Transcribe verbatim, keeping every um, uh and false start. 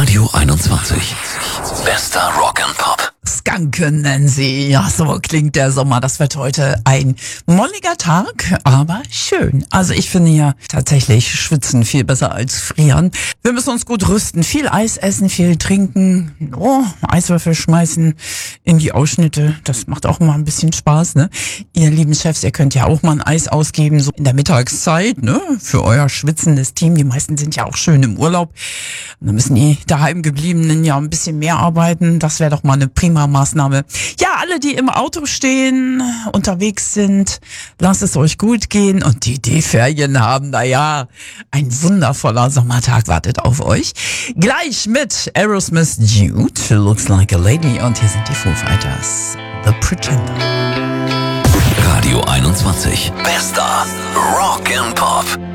Radio einundzwanzig. Bester Rock and Pop. Skanken nennen sie. Ja, so klingt der Sommer. Das wird heute ein molliger Tag, aber schön. Also ich finde ja tatsächlich schwitzen viel besser als frieren. Wir müssen uns gut rüsten. Viel Eis essen, viel trinken. Oh, Eiswürfel schmeißen in die Ausschnitte. Das macht auch mal ein bisschen Spaß, ne? Ihr lieben Chefs, ihr könnt ja auch mal ein Eis ausgeben, so in der Mittagszeit, ne? Für euer schwitzendes Team. Die meisten sind ja auch schön im Urlaub. Und dann müssen die daheimgebliebenen ja ein bisschen mehr arbeiten. Das wäre doch mal eine prima Maßnahme. Ja, alle, die im Auto stehen, unterwegs sind, lasst es euch gut gehen und die, die Ferien haben, naja, ein wundervoller Sommertag wartet auf euch. Gleich mit Aerosmith Dude, Looks Like a Lady, und hier sind die Foo Fighters, The Pretender. Radio einundzwanzig. Bester Rock and Pop.